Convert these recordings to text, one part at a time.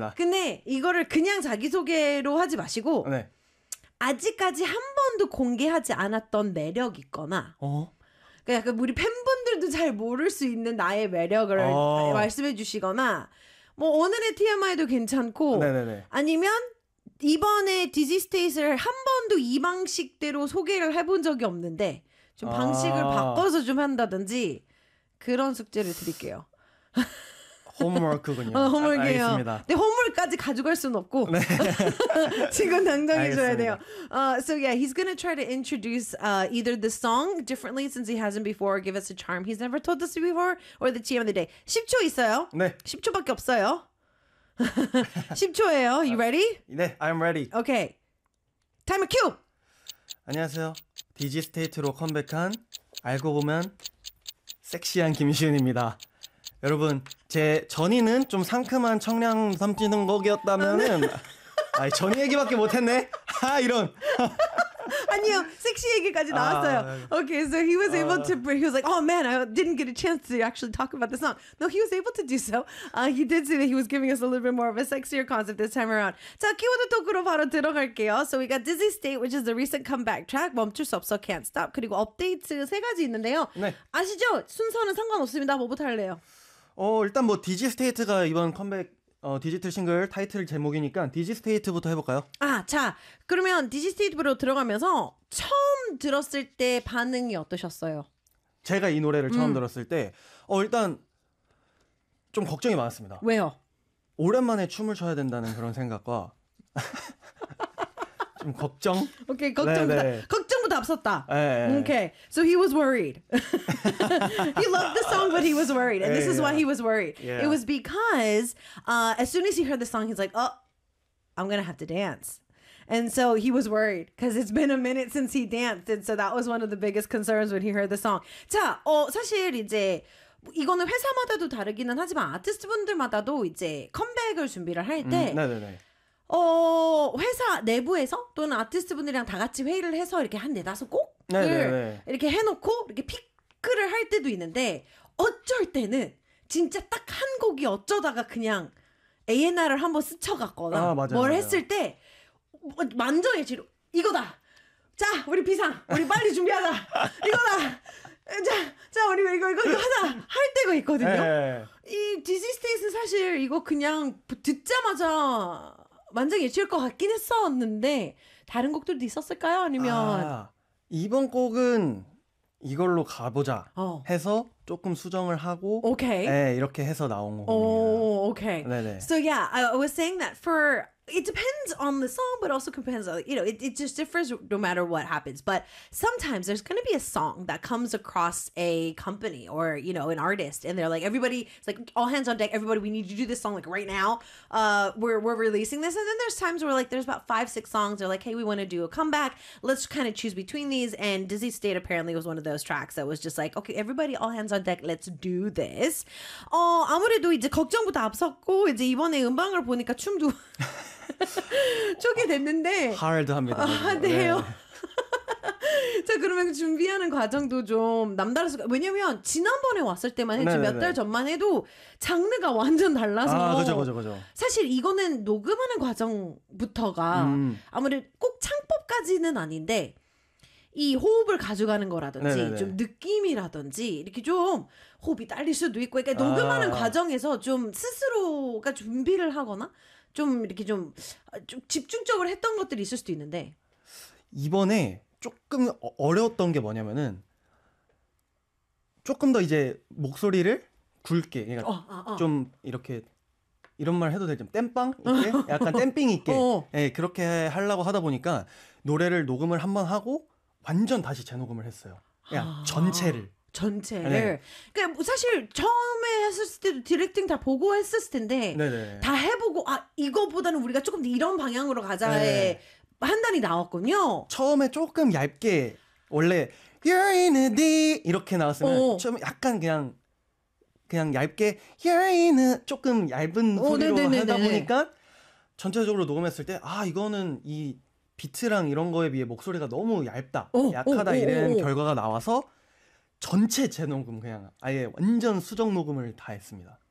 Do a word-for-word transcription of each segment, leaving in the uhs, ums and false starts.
알겠습니다. 근데 이거를 그냥 자기소개로 하지 마시고 네. 아직까지 한 번도 공개하지 않았던 매력 있거나 어? 그러니까 우리 팬분들도 잘 모를 수 있는 나의 매력을 어. 말씀해 주시거나 뭐 오늘의 티엠아이도 괜찮고 네네네. 아니면 이번에 디지스테이트를 한 번도 이 방식대로 소개를 해본 적이 없는데 좀 방식을 아. 바꿔서 좀 한다든지 그런 숙제를 드릴게요. 홈워크군요. 어, 홈워크예요. 알겠습니다. 근데 홈워크까지 가져갈 순 없고 네. 지금 당장 해줘야 알겠습니다. 돼요. Uh, so yeah, he's gonna try to introduce uh, either the song differently since he hasn't before, or give us a charm he's never told us before, or the T M of the day. 십 초 있어요. 네. 십 초밖에 없어요. 십 초예요. You ready? 네, I'm ready. Okay. Timer cue. 안녕하세요. 디지스테이트로 컴백한 알고 보면 섹시한 김시윤입니다. 여러분, 제 전이는 좀 상큼한 청량 삼지는 곡이었다면은 아니 전이 얘기밖에 못했네. 아 이런. 아니요, 섹시 얘기까지 나왔어요. 아, Okay, so he was able to. He was like, "Oh man, I didn't get a chance to actually talk about the song." No, he was able to do so. Uh, he did say that he was giving us a little bit more of a sexier concept this time around. 자, 키워드 토크로 바로 들어갈게요. So we got Dizzy State, which is the recent comeback track. 멈출 수 없어, Can't Stop. 그리고 업데이트 세 가지 있는데요. 네. 아시죠? 순서는 상관없습니다. 뭐부터 할래요? 어 일단 뭐 디지스테이트가 이번 컴백 어 디지털 싱글 타이틀 제목이니까 디지스테이트부터 해볼까요? 아, 자, 그러면 디지스테이트로 들어가면서 처음 들었을 때 반응이 어떠셨어요? 제가 이 노래를 처음 음. 들었을 때 어 일단 좀 걱정이 많았습니다. 왜요? 오랜만에 춤을 춰야 된다는 그런 생각과 좀 걱정. 오케이, 걱정부터, 네, 네. 걱정부터 앞섰다. 네, 네. Okay, so he was worried. He loved the song, but he was worried. And this is why he was worried. Yeah. It was because uh, as soon as he heard the song, he's like, oh, I'm going to have to dance. And so he was worried because it's been a minute since he danced. And so that was one of the biggest concerns when he heard the song. 자, 어, 사실 이제 이거는 회사마다도 다르기는 하지만 아티스트분들마다도 이제 컴백을 준비를 할 때 음, 네네네. 어, 회사 내부에서 또는 아티스트 분들이랑 다 같이 회의를 해서 이렇게 한 네다섯 곡을 네네네. 이렇게 해놓고 이렇게 피크를 할 때도 있는데 어쩔 때는 진짜 딱 한 곡이 어쩌다가 그냥 에이엔알을 한번 스쳐갔거나 아, 맞아요, 뭘 맞아요. 했을 때 만정일치로 이거다. 자, 우리 비상. 우리 빨리 준비하자. 이거다. 자, 자, 우리 이거 이거 이거 하자. 할 때가 있거든요. 네. 이 디지스테이트는 사실 이거 그냥 듣자마자 만장일치일 것 같긴 했었는데 다른 곡들도 있었을까요? 아니면 아, 이번 곡은 이걸로 가보자 어. 해서 조금 수정을 하고 오케이. 네, 이렇게 해서 나온 곡입니다. Oh, okay. 네네. So yeah, I was saying that for it depends on the song, but also depends on, you know, it, it just differs no matter what happens. But sometimes there's going to be a song that comes across a company or, you know, an artist, and they're like, everybody, it's like all hands on deck, everybody, we need to do this song like right now. Uh, we're we're releasing this, and then there's times where like there's about five six songs. They're like, hey, we want to do a comeback. Let's kind of choose between these. And Dizzy State apparently was one of those tracks that was just like, okay, everybody, all hands on deck, let's do this. 어 아무래도 이제 걱정부터 앞섰고 이제 이번에 음방을 보니까 춤도 쪼개 됐는데 하드합니다. 아, 네요. 자, 그러면 준비하는 과정도 좀 남다를 수가. 왜냐면 지난번에 왔을 때만 해도 몇 달 전만 해도 장르가 완전 달라서. 아, 그죠, 그죠, 그죠. 사실 이거는 녹음하는 과정부터가 음. 아무래도 꼭 창법까지는 아닌데 이 호흡을 가져가는 거라든지 네네네. 좀 느낌이라든지 이렇게 좀 호흡이 딸릴 수도 있고 그러니까 녹음하는 아. 과정에서 좀 스스로가 준비를 하거나 좀 이렇게 좀, 좀 집중적으로 했던 것들이 있을 수도 있는데 이번에 조금 어- 어려웠던 게 뭐냐면은 조금 더 이제 목소리를 굵게 그러니까 어, 어, 어. 좀 이렇게 이런 말 해도 되죠. 땜빵 있게 약간 땜삥 있게 어. 예, 그렇게 하려고 하다 보니까 노래를 녹음을 한번 하고 완전 다시 재녹음을 했어요. 그냥 아. 전체를. 전체를. 네. 그러니까 뭐 사실 처음에 했을 때도 디렉팅 다 보고 했을 텐데 네네. 다 해보고 아 이거보다는 우리가 조금 더 이런 방향으로 가자의 네. 판단이 나왔군요. 처음에 조금 얇게 원래 You're in a D 이렇게 나왔으면 어. 처음에 약간 그냥 그냥 얇게 You're in a 조금 얇은 어, 소리로 네네네네네. 하다 보니까 전체적으로 녹음했을 때 아 이거는 이 비트랑 이런 거에 비해 목소리가 너무 얇다 어, 약하다 어, 어, 이런 어, 어. 결과가 나와서 전체 재녹음 그냥 아예 완전 수정 녹음을 다 했습니다.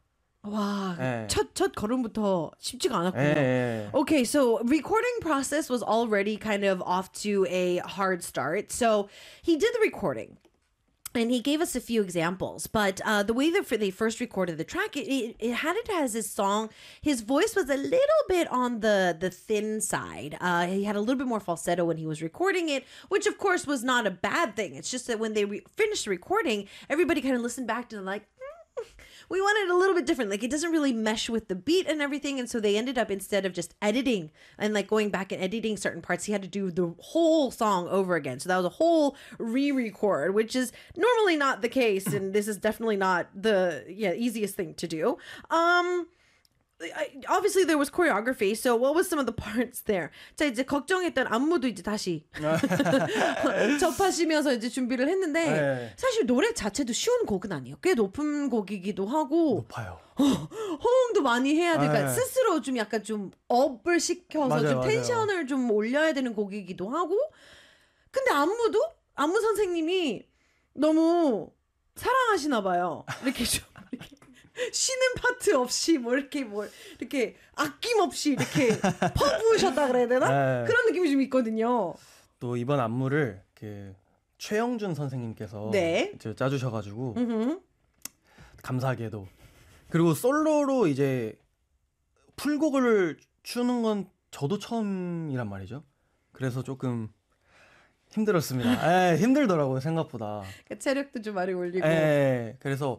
와, 예. 첫, 첫 걸음부터 쉽지가 않았군요. 예, 예. Okay, so recording process was already kind of off to a hard start. So he did the recording. And he gave us a few examples, but uh, the way that they first recorded the track, it, it, it had it as his song. His voice was a little bit on the the thin side. Uh, he had a little bit more falsetto when he was recording it, which of course was not a bad thing. It's just that when they re- finished the recording, everybody kind of listened back to them like, mm, we want it a little bit different. Like it doesn't really mesh with the beat and everything. And so they ended up, instead of just editing and like going back and editing certain parts, he had to do the whole song over again. So that was a whole re-record, which is normally not the case. And this is definitely not the yeah easiest thing to do. Um, I, obviously there was choreography. So what was some of the parts there? 자, 이제 걱정했던 안무도 이제 다시 접하시면서 이제 준비를 했는데 네. 사실 노래 자체도 쉬운 곡은 아니에요. 꽤 높은 곡이기도 하고 높아요. 호응도 많이 해야 되니까 네. 스스로 좀 약간 좀 업을 시켜서 맞아요, 좀 맞아요. 텐션을 좀 올려야 되는 곡이기도 하고 근데 안무도 안무 선생님이 너무 사랑하시나 봐요. 이렇게 좀 이렇게 쉬는 파트 없이 뭐 이렇게 뭐 이렇게 아낌없이 이렇게 퍼부으셨다 그래야 되나? 네. 그런 느낌이 좀 있거든요. 또 이번 안무를 그 최영준 선생님께서 네. 이제 짜주셔가지고 음흠. 감사하게도 그리고 솔로로 이제 풀곡을 추는 건 저도 처음이란 말이죠. 그래서 조금 힘들었습니다. 에, 힘들더라고요 생각보다. 그러니까 체력도 좀 많이 올리고. 에, 그래서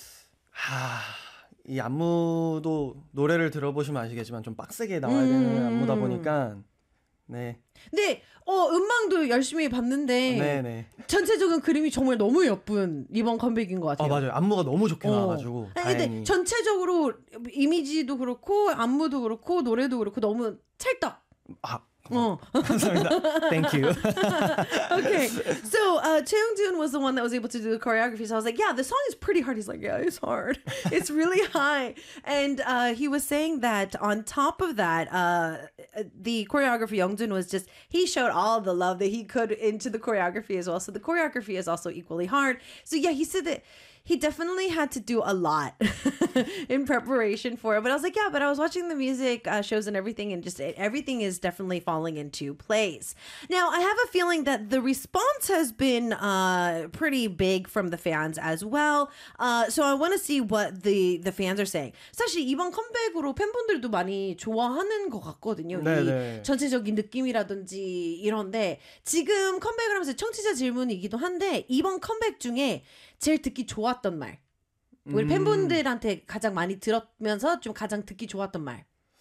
하, 이 안무도 노래를 들어보시면 아시겠지만 좀 빡세게 나와야 되는 음. 안무다 보니까 네, 근데 어 음방도 열심히 봤는데 네, 네. 전체적인 그림이 정말 너무 예쁜 이번 컴백인 것 같아요. 아 맞아요. 안무가 너무 좋게 어. 나와가지고 아니, 근데 다행히. 전체적으로 이미지도 그렇고 안무도 그렇고 노래도 그렇고 너무 찰떡. 아 어. 감사합니다. Thank you. Okay, so uh, Cheung-joon was the one that was able to do the choreography. So I was like, yeah, the song is pretty hard. He's like, yeah, it's hard. It's really high. And uh, he was saying that on top of that, uh, the choreography, Young-joon was just, he showed all the love that he could into the choreography as well. So the choreography is also equally hard. So yeah, he said that he definitely had to do a lot in preparation for it. But I was like, yeah, but I was watching the music uh, shows and everything, and just it, everything is definitely falling into place. Now, I have a feeling that the response has been uh, pretty big from the fans as well. Uh, so I want to see what the, the fans are saying. 사실 이번 컴백으로 팬분들도 많이 좋아하는 것 같거든요. 네네. 이 전체적인 느낌이라든지 이런데 지금 컴백을 하면서 청취자 질문이기도 한데 이번 컴백 중에 제일 듣기 좋았던 말. 우리 음. 팬분들한테 가장 많이 들었면서 좀 가장 듣기 좋았던 말.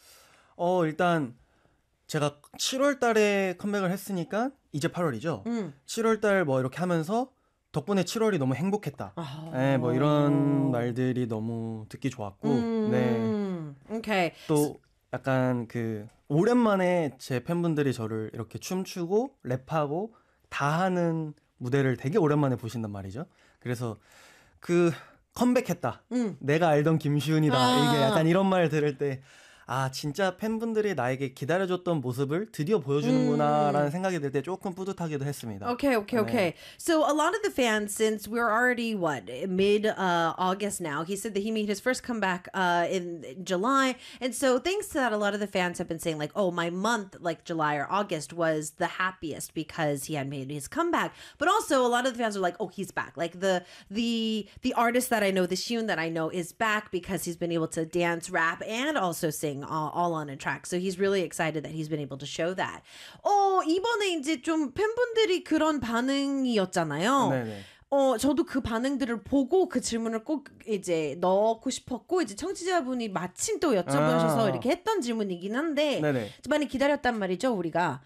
어 일단 제가 칠월 달에 컴백을 했으니까 이제 팔월이죠. 음. 칠월 달 뭐 이렇게 하면서 덕분에 칠월이 너무 행복했다. 아. 네, 뭐 이런 말들이 너무 듣기 좋았고, 음. 네. Okay. 또 약간 그 오랜만에 제 팬분들이 저를 이렇게 춤추고 랩하고 다 하는 무대를 되게 오랜만에 보신단 말이죠. 그래서 그 컴백했다. 음. 내가 알던 김시훈이다. 아. 이게 약간 이런 말 들을 때 아 진짜 팬분들이 나에게 기다려줬던 모습을 드디어 보여주는구나라는 음. 생각이 들 때 조금 뿌듯하기도 했습니다. Okay, okay, okay. So a lot of the fans, since we're already what mid uh, August now, he said that he made his first comeback uh, in July, and so thanks to that, a lot of the fans have been saying like, "Oh, my month, like July or August, was the happiest because he had made his comeback." But also, a lot of the fans are like, "Oh, he's back!" Like the the the artist that I know, the Xion that I know, is back because he's been able to dance, rap, and also sing all, all on a track. So he's really excited that he's been able to show that. 어 이번에 이제 좀 팬분들이 그런 반응이었잖아요. 네네. 어 저도 그 반응들을 보고 그 질문을 꼭 이제 넣고 싶었고 이제 청취자분이 마침 또 여쭤보셔서 아. 이렇게 했던 질문이긴 한데 네네. 많이 기다렸단 말이죠 우리가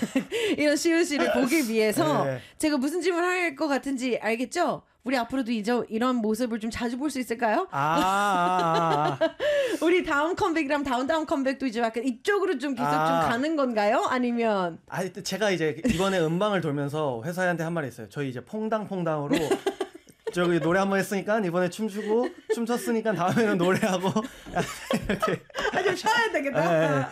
이런 시우 씨를 보기 위해서 네. 제가 무슨 질문을 할 것 같은지 알겠죠? 우리 앞으로도 이제 이런 모습을 좀 자주 볼 수 있을까요? 아, 아, 아. 우리 다음 컴백이랑 다음 다음 컴백도 이제 약간 이쪽으로 좀 계속 아. 좀 가는 건가요? 아니면 아, 제가 이제 이번에 음방을 돌면서 회사한테 한 말이 있어요. 저희 이제 퐁당퐁당으로 저기 노래 한 번 했으니까 이번에 춤추고 춤췄으니까 다음에는 노래하고 이렇게. 아, 좀 쉬어야 되겠다. 네.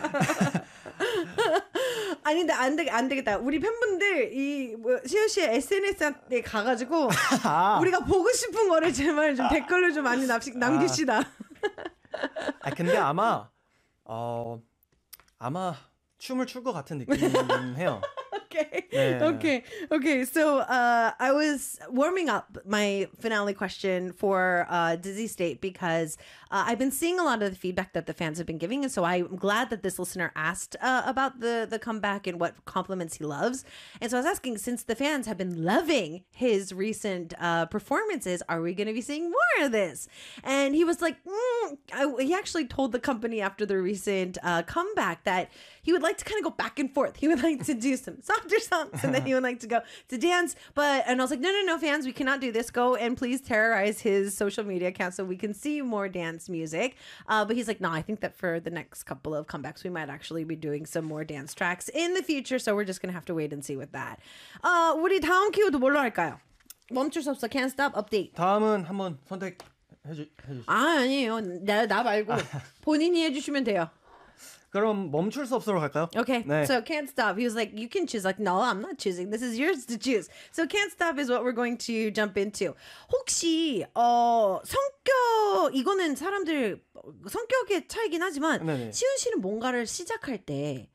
아니 근데 안, 되겠, 안 되겠다. 우리 팬분들 이 뭐, 시우 씨의 에스엔에스에 가가지고 아. 우리가 보고 싶은 거를 제발 좀 댓글로 좀 많이 납, 남깁시다. 아 근데 아마 어 아마 춤을 출 것 같은 느낌은 해요. Okay. 네. Okay. Okay. So uh, I was warming up my finale question for uh, Dizzy State because uh, I've been seeing a lot of the feedback that the fans have been giving. And so I'm glad that this listener asked uh, about the, the comeback and what compliments he loves. And so I was asking, since the fans have been loving his recent uh, performances, are we going to be seeing more of this? And he was like, mm. I, he actually told the company after the recent uh, comeback that he would like to kind of go back and forth. He would like to do some softer songs and then he would like to go to dance. But, and I was like, no, no, no, fans, we cannot do this. Go and please terrorize his social media account so we can see more dance music. Uh, but he's like, no, I think that for the next couple of comebacks, we might actually be doing some more dance tracks in the future. So we're just going to have to wait and see with that. Uh, 우리 다음 키워드 뭘로 할까요? 멈출 수 없어, can't stop, update. 다음은 한번 선택해 주 해주세요. 아, 아니에요. 나, 나 말고 본인이 해주시면 돼요. 그럼 멈출 수 없어로 갈까요? Okay, 네. so can't stop. He was like, you can choose. Like, no, I'm not choosing. This is yours to choose. So can't stop is what we're going to jump into. 혹시 어 성격 이거는 사람들 성격의 차이긴 하지만 네네. 시훈 씨는 뭔가를 시작할 때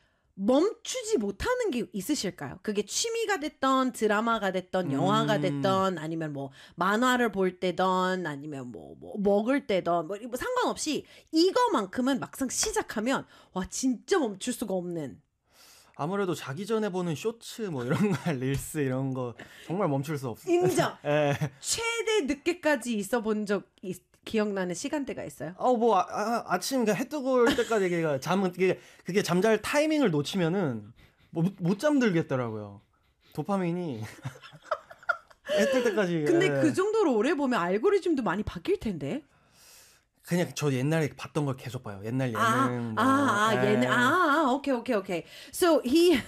멈추지 못하는 게 있으실까요? 그게 취미가 됐던 드라마가 됐던 영화가 음. 됐던 아니면 뭐 만화를 볼 때던 아니면 뭐, 뭐 먹을 때던 뭐 상관없이 이거만큼은 막상 시작하면 와 진짜 멈출 수가 없는. 아무래도 자기 전에 보는 쇼츠 뭐 이런 거 릴스 이런 거 정말 멈출 수 없어요. 인정. 예. 최대 늦게까지 있어 본 적 기억나는 시간대가 있어요? 어뭐 아, 아, 아침 해 뜨고 올 때까지 이게 잠은 그게 그게 잠잘 타이밍을 놓치면은 뭐, 못 잠들겠더라고요. 도파민이 해 뜰 때까지. 근데 예. 그 정도로 오래 보면 알고리즘도 많이 바뀔 텐데. 그냥 저 옛날에 봤던 걸 계속 봐요. 옛날 예능. 아, 뭐, 아, 아, 예. 얘는, 아, 아, okay, okay, okay. So he,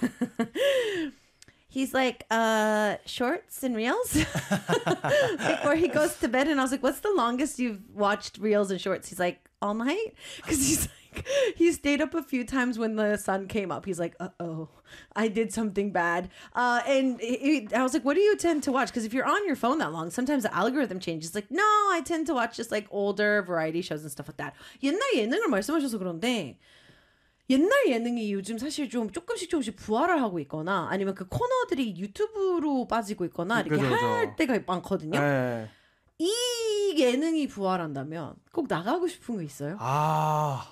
he's like, uh, shorts and reels before he goes to bed. And I was like, what's the longest you've watched reels and shorts? He's like, all night? Because he's like, he stayed up a few times when the sun came up. He's like, uh-oh, I did something bad. Uh, and he, I was like, what do you tend to watch? Because if you're on your phone that long, sometimes the algorithm changes. Like, no, I tend to watch just like older variety shows and stuff like that. 옛날 예능을 말씀하셔서 그런데 옛날 예능이 요즘 사실 좀 조금씩 조금씩 부활을 하고 있거나 아니면 그 코너들이 유튜브로 빠지고 있거나 이렇게 그죠, 그죠. 할 때가 많거든요. 예. 이 예능이 부활한다면 꼭 나가고 싶은 거 있어요? 아.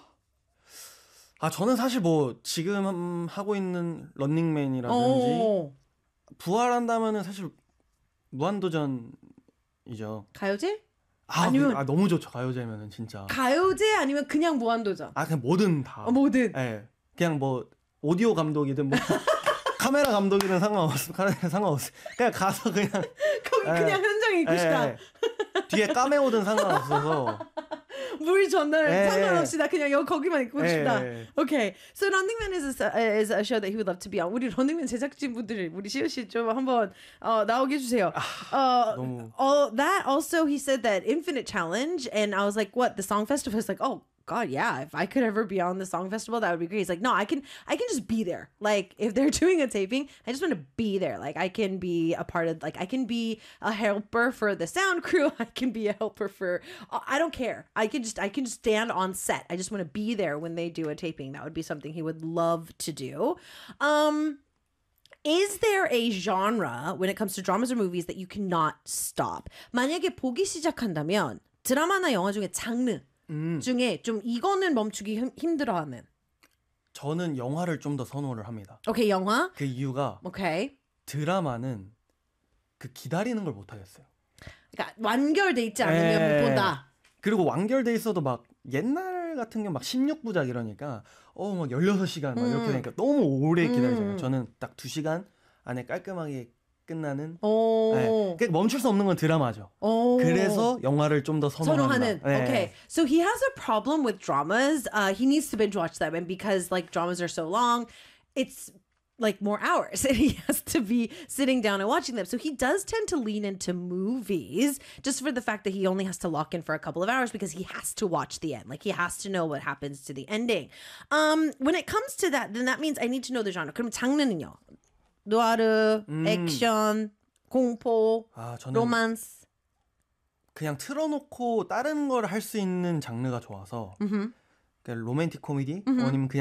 아 저는 사실 뭐 지금 하고 있는 런닝맨이라든지 어, 부활한다면은 사실 무한도전이죠. 가요제? 아, 아니면- 아 너무 좋죠. 가요제면은 진짜. 가요제 아니면 그냥 무한도전? 아 그냥 뭐든 다. 어, 뭐든. 예. 그냥 뭐 오디오 감독이든 뭐 카메라 감독이든 상관없어. 상관없어. 그냥 가서 그냥 거기 에. 그냥 현장에 있고 예, 싶다. 예. 뒤에 까메오든 상관없어서. 물 전날 에. 상관없이 나 그냥 여기 거기만 있고 예, 싶다. 예. Okay, so Running Man is a, is a show that he would love to be on. 우리 런닝맨 제작진분들 우리 시우 씨좀 한번 어, 나오게 해주세요. 어, 너무. oh, that also he said that Infinite Challenge, and I was like, what? The Song Festival? Is like, oh God, yeah. If I could ever be on the Song Festival, that would be great. He's like, no, I can, I can just be there. Like if they're doing a taping, I just want to be there. Like I can be a part of, like I can be a helper for the sound crew. I can be a helper for, I don't care. I can just, I can just stand on set. I just want to be there when they do a taping. That would be something he would love to do. Um. Is there a genre when it comes to dramas or movies that you cannot stop? 만약에 보기 시작한다면 드라마나 영화 중에 장르 음. 중에 좀 이거는 멈추기 힘, 힘들어하는. 저는 영화를 좀 더 선호를 합니다. 오케이, 영화. 그 이유가 오케이. 드라마는 그 기다리는 걸 못 하겠어요. 그러니까 완결돼 있지 않으면 에. 못 본다. 그리고 완결돼 있어도 막 옛날 같은 게 막 십육 부작 이러니까 어 막 열여섯 시간 막 이렇게 음. 되니까 너무 오래 기다리잖아요. 음. 저는 딱 두 시간 안에 깔끔하게 끝나는. 오. 네. 그러니까 멈출 수 없는 건 드라마죠. 오. 그래서 영화를 좀 더 선호한다. 선호하는. 네. Okay. So he has a problem with dramas. Uh, he needs to binge watch them, and because like dramas are so long, it's like more hours and he has to be sitting down and watching them. So he does tend to lean into movies just for the fact that he only has to lock in for a couple of hours because he has to watch the end. Like he has to know what happens to the ending. Um, when it comes to that, then that means I need to know the genre. 그럼 장르는요? 누아르, 음. 액션, 공포, 아 저는 로만스. 그냥 틀어놓고 다른 걸 할 수 있는 장르가 좋아서 Mm-hmm. 그러니까 로맨틱 코미디 음흠. 아니면 그냥